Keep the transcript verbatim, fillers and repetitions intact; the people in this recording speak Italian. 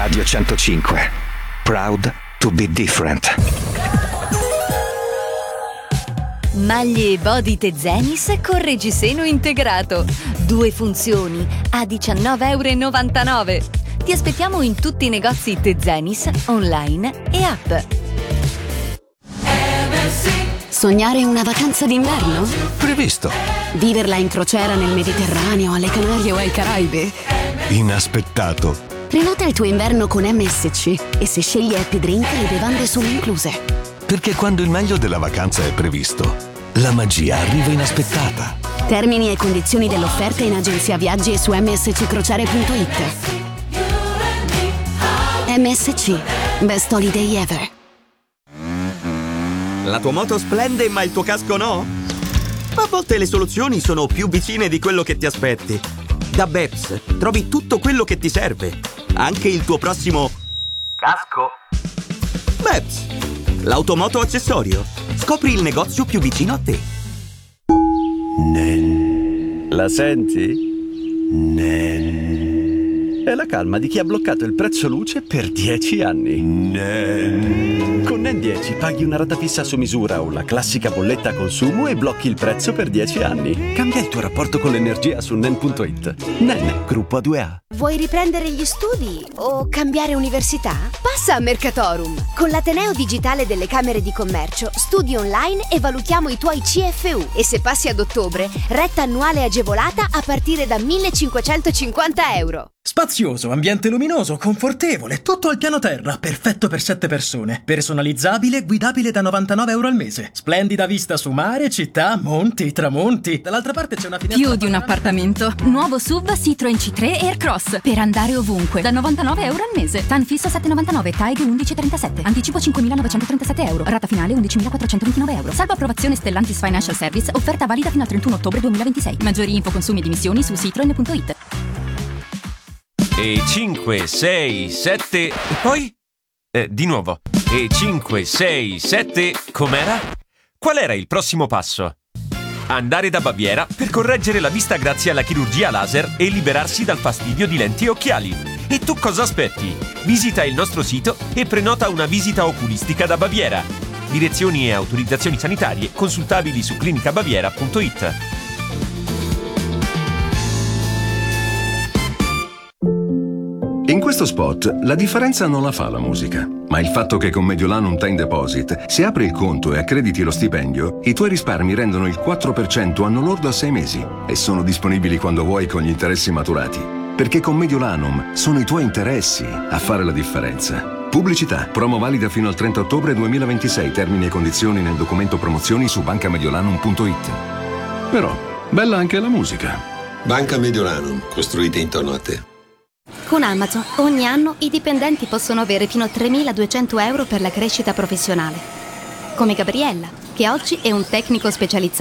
Radio centocinque. Proud to be different. Maglie e body Tezenis con reggiseno integrato. Due funzioni a diciannove e novantanove euro. Ti aspettiamo in tutti i negozi Tezenis, online e app. Sognare una vacanza d'inverno? Previsto. Viverla in crociera nel Mediterraneo, alle Canarie o ai Caraibi? Inaspettato. Prenota il tuo inverno con M S C e se scegli Happy Drink le bevande sono incluse. Perché quando il meglio della vacanza è previsto, la magia arriva inaspettata. Termini e condizioni dell'offerta in agenzia viaggi e su m s c crociere punto i t. M S C, best holiday ever. La tua moto splende ma il tuo casco no? A volte le soluzioni sono più vicine di quello che ti aspetti. Da Beps trovi tutto quello che ti serve, anche il tuo prossimo casco. Beps, l'automoto accessorio. Scopri il negozio più vicino a te. Nen. La senti? Nen. È la calma di chi ha bloccato il prezzo luce per dieci anni. Nen. Con Nen dieci paghi una rata fissa su misura o la classica bolletta a consumo e blocchi il prezzo per dieci anni. Cambia il tuo rapporto con l'energia su nen punto it. Nen, gruppo A due A. Vuoi riprendere gli studi o cambiare università? Passa a Mercatorum. Con l'Ateneo Digitale delle Camere di Commercio studi online e valutiamo i tuoi C F U. E se passi ad ottobre, retta annuale agevolata a partire da millecinquecentocinquanta euro. Spazioso, ambiente luminoso, confortevole, tutto al piano terra, perfetto per sette persone. Personalizzabile, guidabile da novantanove euro al mese. Splendida vista su mare, città, monti, tramonti. Dall'altra parte c'è una finestra. Più di un appartamento. Nuovo S U V Citroen C tre Aircross. Per andare ovunque. Da novantanove euro al mese. Tan fisso sette virgola novantanove, T A E G undici virgola trentasette. Anticipo cinquemilanovecentotrentasette euro. Rata finale undicimilaquattrocentoventinove euro. Salvo approvazione Stellantis Financial Service. Offerta valida fino al trentuno ottobre duemilaventisei. Maggiori info, consumi ed emissioni su citroen punto it. E cinque, sei, sette... E poi? Eh, di nuovo. E cinque, sei, sette... Com'era? Qual era il prossimo passo? Andare da Baviera per correggere la vista grazie alla chirurgia laser e liberarsi dal fastidio di lenti e occhiali. E tu cosa aspetti? Visita il nostro sito e prenota una visita oculistica da Baviera. Direzioni e autorizzazioni sanitarie consultabili su clinica baviera punto it. In questo spot la differenza non la fa la musica, ma il fatto che con Mediolanum Time Deposit, se apri il conto e accrediti lo stipendio, i tuoi risparmi rendono il quattro per cento anno lordo a sei mesi e sono disponibili quando vuoi con gli interessi maturati. Perché con Mediolanum sono i tuoi interessi a fare la differenza. Pubblicità. Promo valida fino al trenta ottobre duemilaventisei. Termini e condizioni nel documento promozioni su banca mediolanum punto it. Però, bella anche la musica. Banca Mediolanum, costruita intorno a te. Con Amazon ogni anno i dipendenti possono avere fino a tremiladuecento euro per la crescita professionale. Come Gabriella, che oggi è un tecnico specializzato.